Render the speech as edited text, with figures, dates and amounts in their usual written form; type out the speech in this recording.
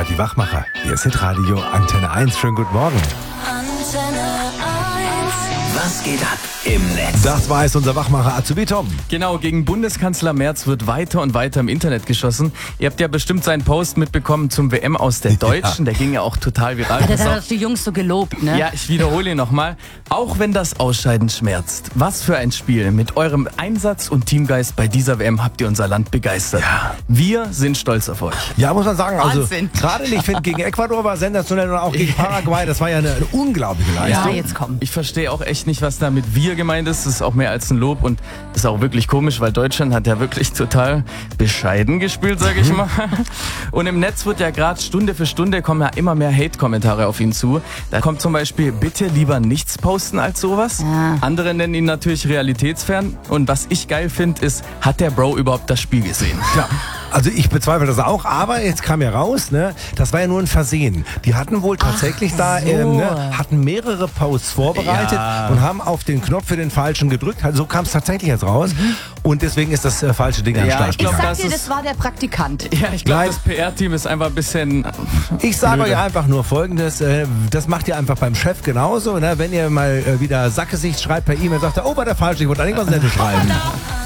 Die Wachmacher. Hier ist Hitradio Antenne 1. Schönen guten Morgen. Antenne 1. Was geht ab im Netz? Das war es, unser Wachmacher Azubi Tom. Genau, gegen Bundeskanzler Merz wird weiter und weiter im Internet geschossen. Ihr habt ja bestimmt seinen Post mitbekommen zum WM aus der Deutschen. Der ging ja auch total viral. Der hat doch die Jungs so gelobt, ne? Ja, ich wiederhole ihn nochmal. Auch wenn das Ausscheiden schmerzt. Was für ein Spiel. Mit eurem Einsatz und Teamgeist bei dieser WM habt ihr unser Land begeistert. Ja. Wir sind stolz auf euch. Ja, muss man sagen, also Wahnsinn. gerade ich finde, gegen Ecuador war sensationell und auch gegen Paraguay, das war ja eine unglaubliche Ja, Leistung. jetzt komm. Ich verstehe auch echt nicht, was da mit wir gemeint ist. Das ist auch mehr als ein Lob und ist auch wirklich komisch, weil Deutschland hat ja wirklich total bescheiden gespielt, sage ich mal. Und im Netz wird ja gerade Stunde für Stunde kommen ja immer mehr Hate-Kommentare auf ihn zu. Da kommt zum Beispiel, bitte lieber nichts posten als sowas. Ja. Andere nennen ihn natürlich realitätsfern. Und was ich geil finde, ist, hat der Bro überhaupt das Spiel gesehen? Ja, also ich bezweifle das auch, aber jetzt kam ja raus, ne, das war ja nur ein Versehen. Die hatten wohl tatsächlich hatten mehrere Posts vorbereitet Ja. und haben auf den Knopf für den falschen gedrückt. Also so kam es tatsächlich jetzt raus und deswegen ist das falsche Ding an den Ja, Start ich glaub, gegangen. Sag dir, das das war der Praktikant. Ja, ich glaube, Nein. das PR-Team ist einfach ein bisschen... Ich sage blöde. euch einfach nur Folgendes, das macht ihr einfach beim Chef genauso, ne? Wenn ihr mal wieder Sackgesicht schreibt per E-Mail, sagt er, oh, war der falsche, ich wollte eigentlich was Nettes schreiben.